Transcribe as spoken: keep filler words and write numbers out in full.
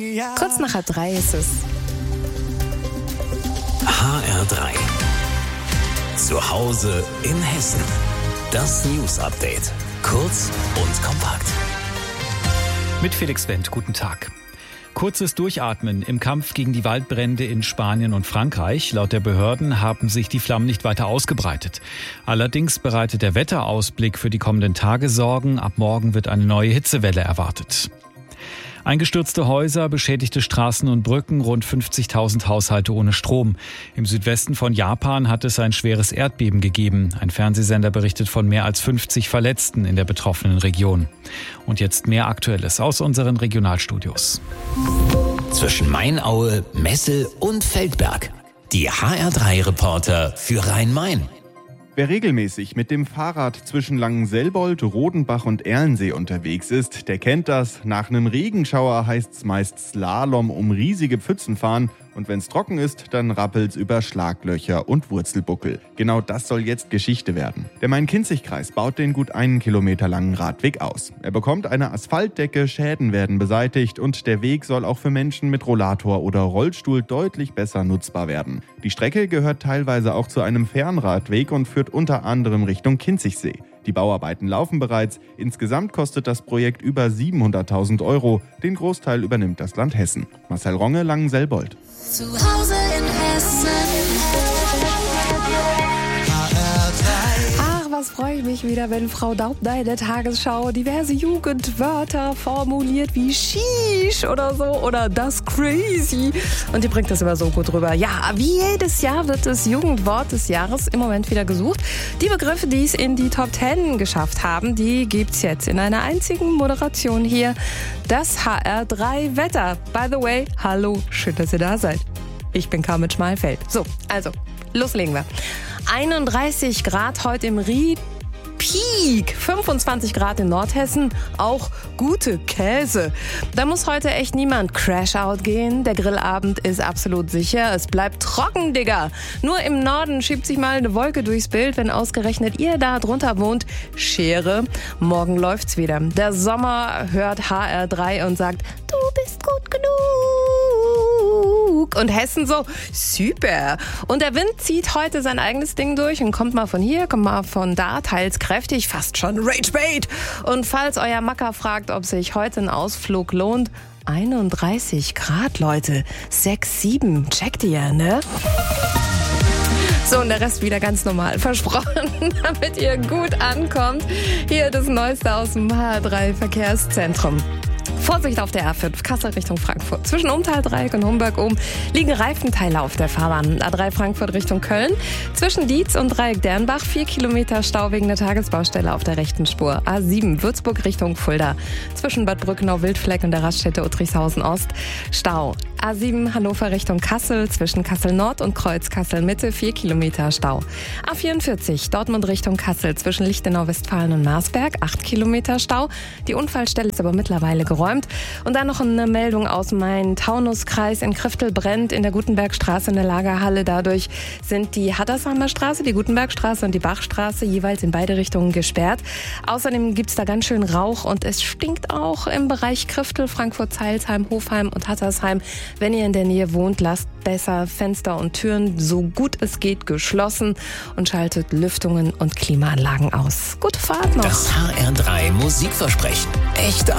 Kurz nach halb drei ist es. H R drei. Zu Hause in Hessen. Das News Update. Kurz und kompakt. Mit Felix Wendt, guten Tag. Kurzes Durchatmen im Kampf gegen die Waldbrände in Spanien und Frankreich. Laut der Behörden haben sich die Flammen nicht weiter ausgebreitet. Allerdings bereitet der Wetterausblick für die kommenden Tage Sorgen. Ab morgen wird eine neue Hitzewelle erwartet. Eingestürzte Häuser, beschädigte Straßen und Brücken, rund fünfzigtausend Haushalte ohne Strom. Im Südwesten von Japan hat es ein schweres Erdbeben gegeben. Ein Fernsehsender berichtet von mehr als fünfzig Verletzten in der betroffenen Region. Und jetzt mehr Aktuelles aus unseren Regionalstudios. Zwischen Mainaue, Messel und Feldberg. Die H R drei Reporter für Rhein-Main. Wer regelmäßig mit dem Fahrrad zwischen Langenselbold, Rodenbach und Erlensee unterwegs ist, der kennt das. Nach einem Regenschauer heißt's meist Slalom um riesige Pfützen fahren. Und wenn's trocken ist, dann rappelt's über Schlaglöcher und Wurzelbuckel. Genau das soll jetzt Geschichte werden. Der Main-Kinzig-Kreis baut den gut einen Kilometer langen Radweg aus. Er bekommt eine Asphaltdecke, Schäden werden beseitigt und der Weg soll auch für Menschen mit Rollator oder Rollstuhl deutlich besser nutzbar werden. Die Strecke gehört teilweise auch zu einem Fernradweg und führt unter anderem Richtung Kinzigsee. Die Bauarbeiten laufen bereits. Insgesamt kostet das Projekt über siebenhunderttausend Euro. Den Großteil übernimmt das Land Hessen. Marcel Ronge, Langenselbold. Zu Hause in Hessen. Ach, was freue ich mich wieder, wenn Frau Daubner in der Tagesschau diverse Jugendwörter formuliert wie Sheesh oder so oder das Crazy. Und die bringt das immer so gut rüber. Ja, wie jedes Jahr wird das Jugendwort des Jahres im Moment wieder gesucht. Die Begriffe, die es in die Top Ten geschafft haben, die gibt's jetzt in einer einzigen Moderation hier. Das H R drei Wetter. By the way, hallo, schön, dass ihr da seid. Ich bin Carmen Schmalfeld. So, also, loslegen wir. einunddreißig Grad heute im Ried. Peak, fünfundzwanzig Grad in Nordhessen, auch gute Käse. Da muss heute echt niemand Crash-Out gehen. Der Grillabend ist absolut sicher. Es bleibt trocken, Digga. Nur im Norden schiebt sich mal eine Wolke durchs Bild, wenn ausgerechnet ihr da drunter wohnt. Schere. Morgen läuft's wieder. Der Sommer hört H R drei und sagt, du bist gut genug. Und Hessen so, super. Und der Wind zieht heute sein eigenes Ding durch und kommt mal von hier, kommt mal von da, teils kräftig, fast schon Ragebait. Und falls euer Macker fragt, ob sich heute ein Ausflug lohnt, einunddreißig Grad, Leute. sechs, sieben, checkt ihr, ne? So, und der Rest wieder ganz normal. Versprochen, damit ihr gut ankommt. Hier das Neueste aus dem H R drei Verkehrszentrum. Vorsicht auf der A fünf, Kassel Richtung Frankfurt. Zwischen Umtaldreieck und Homberg oben liegen Reifenteile auf der Fahrbahn. A drei Frankfurt Richtung Köln. Zwischen Dietz und Dreieck Dernbach vier Kilometer Stau wegen der Tagesbaustelle auf der rechten Spur. A sieben Würzburg Richtung Fulda. Zwischen Bad Brückenau, Wildfleck und der Raststätte Uttrichshausen Ost Stau. A sieben Hannover Richtung Kassel. Zwischen Kassel Nord und Kreuz Kassel Mitte vier Kilometer Stau. A vierundvierzig Dortmund Richtung Kassel. Zwischen Lichtenau, Westfalen und Marsberg acht Kilometer Stau. Die Unfallstelle ist aber mittlerweile geräumt. Und dann noch eine Meldung aus Main-Taunus-Kreis. In Kriftel brennt in der Gutenbergstraße in der Lagerhalle. Dadurch sind die Hattersheimer Straße, die Gutenbergstraße und die Bachstraße jeweils in beide Richtungen gesperrt. Außerdem gibt's da ganz schön Rauch und es stinkt auch im Bereich Kriftel, Frankfurt, Zeilsheim, Hofheim und Hattersheim. Wenn ihr in der Nähe wohnt, lasst besser Fenster und Türen so gut es geht geschlossen und schaltet Lüftungen und Klimaanlagen aus. Gute Fahrt noch. Das H R drei Musikversprechen. Echte